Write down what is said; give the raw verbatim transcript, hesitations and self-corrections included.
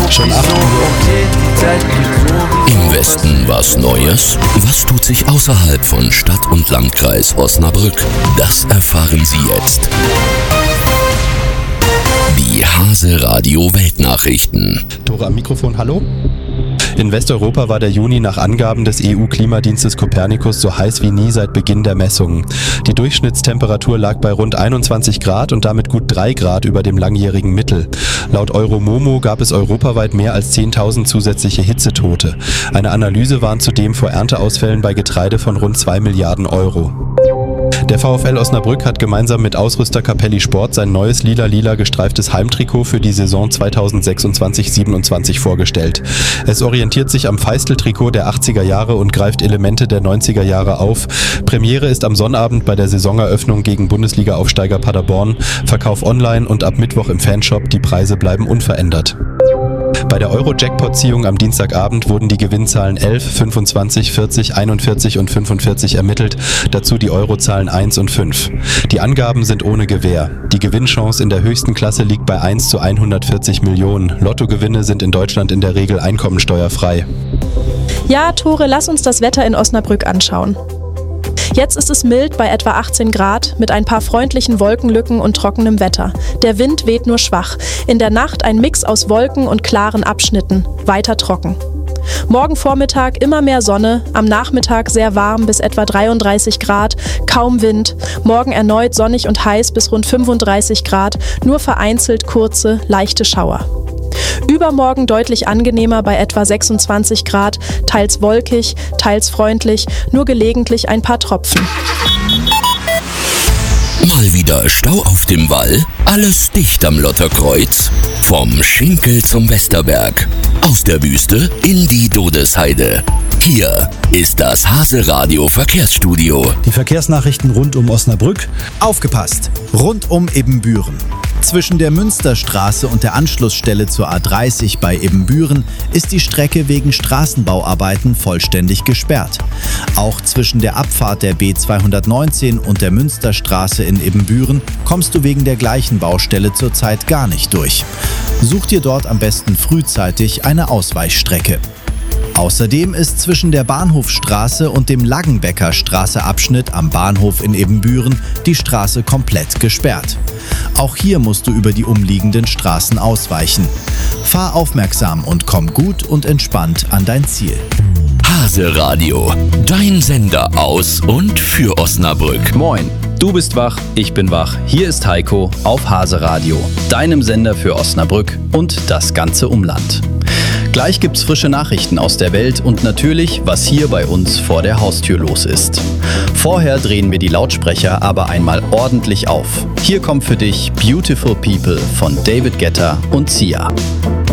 Schon acht Uhr. Im Westen was Neues? Was tut sich außerhalb von Stadt und Landkreis Osnabrück? Das erfahren Sie jetzt. Die Hase Radio Weltnachrichten. Tore am Mikrofon, hallo? In Westeuropa war der Juni nach Angaben des E U-Klimadienstes Copernicus so heiß wie nie seit Beginn der Messungen. Die Durchschnittstemperatur lag bei rund einundzwanzig Grad und damit gut drei Grad über dem langjährigen Mittel. Laut Euromomo gab es europaweit mehr als zehntausend zusätzliche Hitzetote. Eine Analyse warnt zudem vor Ernteausfällen bei Getreide von rund zwei Milliarden Euro. Der VfL Osnabrück hat gemeinsam mit Ausrüster Capelli Sport sein neues lila-lila gestreiftes Heimtrikot für die Saison zweitausendsechsundzwanzig siebenundzwanzig vorgestellt. Es orientiert sich am Feistel-Trikot der achtziger Jahre und greift Elemente der neunziger Jahre auf. Premiere ist am Sonnabend bei der Saisoneröffnung gegen Bundesliga-Aufsteiger Paderborn. Verkauf online und ab Mittwoch im Fanshop. Die Preise bleiben unverändert. Bei der Euro-Jackpot-Ziehung am Dienstagabend wurden die Gewinnzahlen elf, fünfundzwanzig, vierzig, einundvierzig und fünfundvierzig ermittelt, dazu die Eurozahlen eins und fünf. Die Angaben sind ohne Gewähr. Die Gewinnchance in der höchsten Klasse liegt bei eins zu hundertvierzig Millionen. Lottogewinne sind in Deutschland in der Regel einkommensteuerfrei. Ja, Tore, lass uns das Wetter in Osnabrück anschauen. Jetzt ist es mild bei etwa achtzehn Grad mit ein paar freundlichen Wolkenlücken und trockenem Wetter. Der Wind weht nur schwach. In der Nacht ein Mix aus Wolken und klaren Abschnitten. Weiter trocken. Morgen Vormittag immer mehr Sonne, am Nachmittag sehr warm bis etwa dreiunddreißig Grad, kaum Wind. Morgen erneut sonnig und heiß bis rund fünfunddreißig Grad, nur vereinzelt kurze, leichte Schauer. Übermorgen deutlich angenehmer bei etwa sechsundzwanzig Grad, teils wolkig, teils freundlich, nur gelegentlich ein paar Tropfen. Mal wieder Stau auf dem Wall? Alles dicht am Lotterkreuz? Vom Schinkel zum Westerberg. Aus der Wüste in die Dodesheide. Hier ist das Hase Radio Verkehrsstudio. Die Verkehrsnachrichten rund um Osnabrück. Aufgepasst! Rund um Ebenbüren. Zwischen der Münsterstraße und der Anschlussstelle zur A dreißig bei Ebenbüren ist die Strecke wegen Straßenbauarbeiten vollständig gesperrt. Auch zwischen der Abfahrt der B zweihundertneunzehn und der Münsterstraße in Ebenbüren kommst du wegen der gleichen Baustelle zurzeit gar nicht durch. Such dir dort am besten frühzeitig eine Ausweichstrecke. Außerdem ist zwischen der Bahnhofstraße und dem Laggenbecker Straße-Abschnitt am Bahnhof in Ebenbüren die Straße komplett gesperrt. Auch hier musst du über die umliegenden Straßen ausweichen. Fahr aufmerksam und komm gut und entspannt an dein Ziel. Hase Radio, dein Sender aus und für Osnabrück. Moin, du bist wach, ich bin wach. Hier ist Heiko auf Hase Radio, deinem Sender für Osnabrück und das ganze Umland. Gleich gibt's frische Nachrichten aus der Welt und natürlich, was hier bei uns vor der Haustür los ist. Vorher drehen wir die Lautsprecher aber einmal ordentlich auf. Hier kommt für dich Beautiful People von David Guetta und Sia.